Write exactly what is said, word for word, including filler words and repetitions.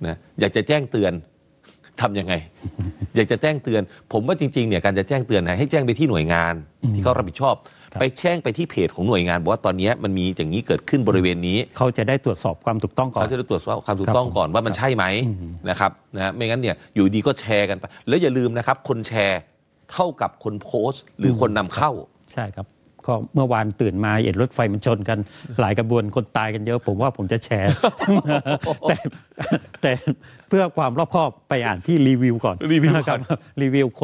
นะอยากจะแจ้งเตือนทำยังไง อยากจะแจ้งเตือนผมว่าจริงๆเนี่ยการจะแจ้งเตือนนะให้แจ้งไปที่หน่วยงานที่เขารับผิดชอบไปแจ้งไปที่เพจของหน่วยงานบอกว่าตอนนี้มันมีอย่างนี้เกิดขึ้นบริเวณนี้เขาจะได้ตรวจสอบความถูกต้องก่อนเขาจะได้ตรวจสอบความถูกต้องก่อนว่ามันใช่ไหมนะครับนะไม่งั้นเนี่ยอยู่ดีก็แชร์กันไปแล้วอย่าลืมนะครับคนแชร์เท่ากับคนโพสต์หรือคนนำเข้าใช่ครับก็เมื่อวานตื่นมาเห็นรถไฟมันชนกันหลายกระบวนคนตายกันเยอะผมว่าผมจะแชร์ แต่แต่เพื่อความรอบคอบไปอ่านที่รีวิวก่อนรีวิวก่อนรีวิว